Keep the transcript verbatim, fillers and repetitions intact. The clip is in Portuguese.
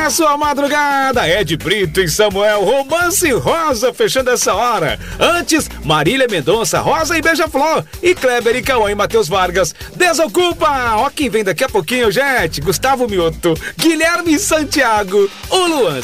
na sua madrugada, Ed Brito e Samuel, Romance Rosa, fechando essa hora. Antes, Marília Mendonça, Rosa e Beija-Flor. E Kleber e Cauã e Matheus Vargas, Desocupa. Ó quem vem daqui a pouquinho, gente. Gustavo Mioto, Guilherme Santiago, o Luan